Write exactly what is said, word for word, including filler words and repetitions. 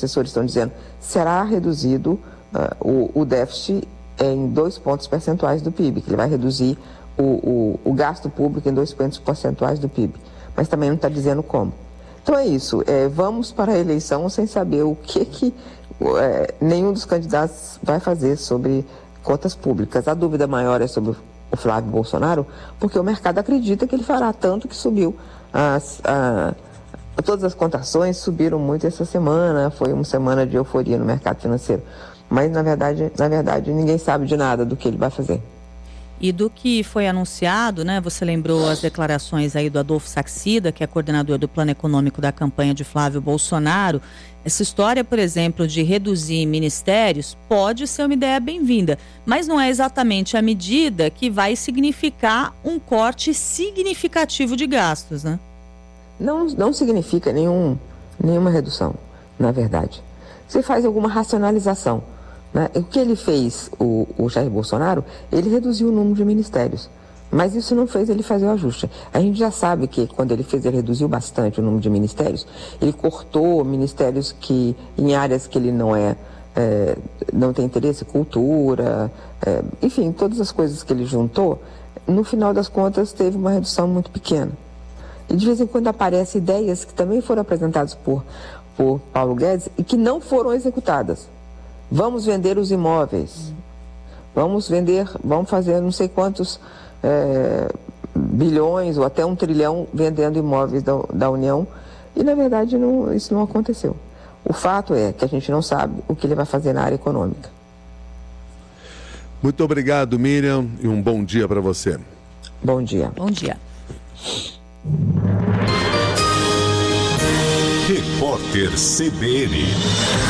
assessores estão dizendo, será reduzido uh, o, o déficit em dois pontos percentuais do P I B, que ele vai reduzir o, o, o gasto público em dois pontos percentuais do P I B, mas também não está dizendo como. Então é isso, é, vamos para a eleição sem saber o que, que é, nenhum dos candidatos vai fazer sobre contas públicas. A dúvida maior é sobre o Flávio Bolsonaro, porque o mercado acredita que ele fará, tanto que subiu. As, a, todas as cotações subiram muito essa semana, foi uma semana de euforia no mercado financeiro. Mas, na verdade, na verdade, ninguém sabe de nada do que ele vai fazer. E do que foi anunciado, né? Você lembrou as declarações aí do Adolfo Saxida, que é coordenador do Plano Econômico da campanha de Flávio Bolsonaro. Essa história, por exemplo, de reduzir ministérios pode ser uma ideia bem-vinda, mas não é exatamente a medida que vai significar um corte significativo de gastos, né? Não, não significa nenhum, nenhuma redução, na verdade. Você faz alguma racionalização, né? O que ele fez, o, o Jair Bolsonaro, ele reduziu o número de ministérios, mas isso não fez ele fazer o ajuste. A gente já sabe que quando ele fez, ele reduziu bastante o número de ministérios, ele cortou ministérios que, em áreas que ele não é, é não tem interesse, cultura, é, enfim, todas as coisas que ele juntou, no final das contas teve uma redução muito pequena. E de vez em quando aparecem ideias que também foram apresentadas por, por Paulo Guedes e que não foram executadas. Vamos vender os imóveis, vamos vender, vamos fazer não sei quantos é, bilhões ou até um trilhão vendendo imóveis da, da União, e na verdade não, isso não aconteceu. O fato é que a gente não sabe o que ele vai fazer na área econômica. Muito obrigado, Miriam, e um bom dia para você. Bom dia. Bom dia. Repórter C B N.